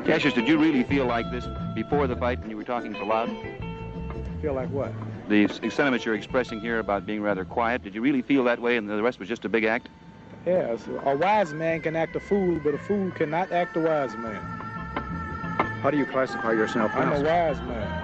Cassius, did you really feel like this before the fight when you were talking so loud? Feel like what? The sentiments you're expressing here about being rather quiet, did you really feel that way and the rest was just a big act? Yes, a wise man can act a fool, but a fool cannot act a wise man. How do you classify yourself now? I'm a wise man.